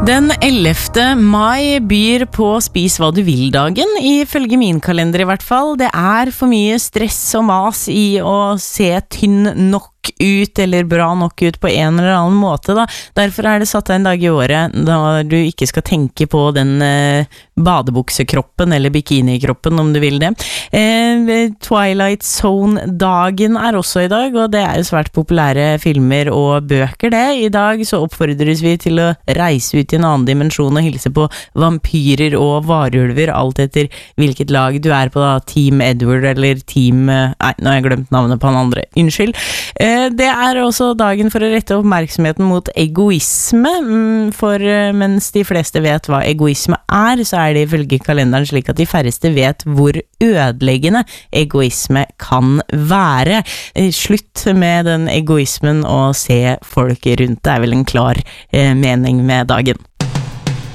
Den 11. mai byr på spis hva du vil-dagen, ifølge min kalender i hvert fall. Det for mye stress og mas i å se tynn nok ut, eller bra nok ut på en eller annen måte da. Derfor det satt en dag i året da du ikke skal tenke på den badebuksekroppen eller bikinikroppen om du vil det. Twilight Zone-dagen også i dag, og det jo svært populære filmer og bøker det. I dag så oppfordres vi til å reise ut i en annen dimensjon og hilse på vampyrer og varulver, alt etter hvilket lag du på da, Team Edward eller Team... Nei, nå har jeg glemt navnet på han andre. Unnskyld. Det også dagen for å rette oppmerksomheten mot egoisme, for mens de fleste vet hva egoisme så det ifølge kalenderen slik at de færreste vet hvor ødeleggende egoisme kan være. Slutt med den egoismen og se folk rundt, det vel en klar mening med dagen.